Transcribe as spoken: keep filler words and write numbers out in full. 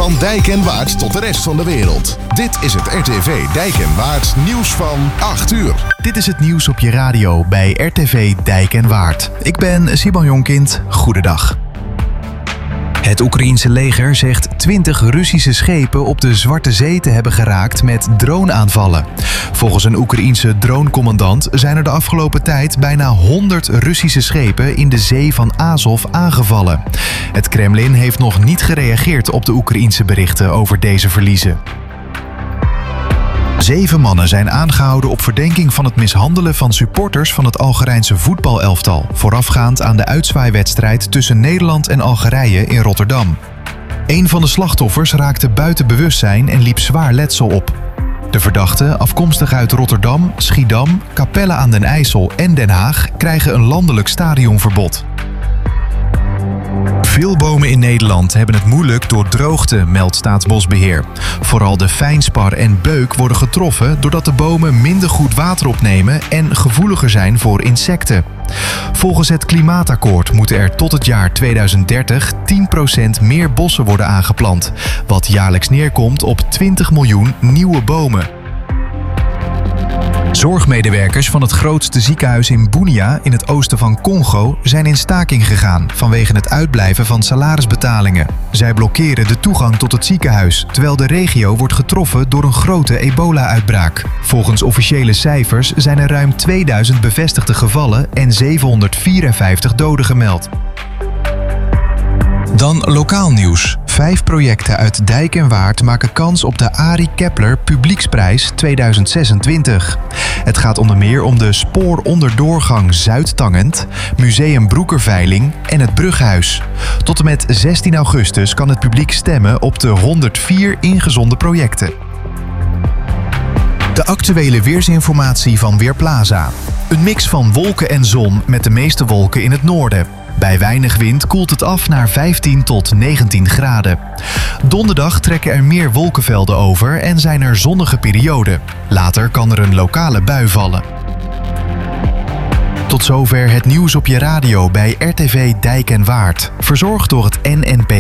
Van Dijk en Waard tot de rest van de wereld. Dit is het R T V Dijk en Waard nieuws van acht uur. Dit is het nieuws op je radio bij R T V Dijk en Waard. Ik ben Simon Jonkind. Goedendag. Het Oekraïense leger zegt twintig Russische schepen op de Zwarte Zee te hebben geraakt met droneaanvallen. Volgens een Oekraïense dronecommandant zijn er de afgelopen tijd bijna honderd Russische schepen in de zee van Azov aangevallen. Het Kremlin heeft nog niet gereageerd op de Oekraïense berichten over deze verliezen. Zeven mannen zijn aangehouden op verdenking van het mishandelen van supporters van het Algerijnse voetbalelftal, voorafgaand aan de uitzwaaiwedstrijd tussen Nederland en Algerije in Rotterdam. Een van de slachtoffers raakte buiten bewustzijn en liep zwaar letsel op. De verdachten, afkomstig uit Rotterdam, Schiedam, Capelle aan den IJssel en Den Haag, krijgen een landelijk stadionverbod. Veel bomen in Nederland hebben het moeilijk door droogte, meldt Staatsbosbeheer. Vooral de fijnspar en beuk worden getroffen doordat de bomen minder goed water opnemen en gevoeliger zijn voor insecten. Volgens het Klimaatakkoord moeten er tot het jaar tweeduizend dertig tien procent meer bossen worden aangeplant, wat jaarlijks neerkomt op twintig miljoen nieuwe bomen. Zorgmedewerkers van het grootste ziekenhuis in Bunia in het oosten van Congo zijn in staking gegaan vanwege het uitblijven van salarisbetalingen. Zij blokkeren de toegang tot het ziekenhuis, terwijl de regio wordt getroffen door een grote ebola-uitbraak. Volgens officiële cijfers zijn er ruim tweeduizend bevestigde gevallen en zevenhonderdvierenvijftig doden gemeld. Dan lokaal nieuws. Vijf projecten uit Dijk en Waard maken kans op de Arie Kepler Publieksprijs tweeduizend zesentwintig. Het gaat onder meer om de spooronderdorgang Zuidtangent, Museum Broekerveiling en het Brughuis. Tot en met zestien augustus kan het publiek stemmen op de honderdvier ingezonden projecten. De actuele weersinformatie van Weerplaza. Een mix van wolken en zon met de meeste wolken in het noorden. Bij weinig wind koelt het af naar vijftien tot negentien graden. Donderdag trekken er meer wolkenvelden over en zijn er zonnige perioden. Later kan er een lokale bui vallen. Tot zover het nieuws op je radio bij R T V Dijk en Waard. Verzorgd door het N N P